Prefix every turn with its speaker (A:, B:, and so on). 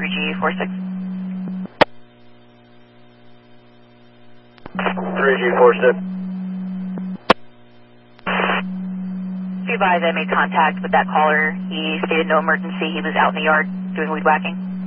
A: 3G46.
B: 3G46.
A: Be advised I made contact with that caller. He stated no emergency. He was out in the yard doing weed whacking.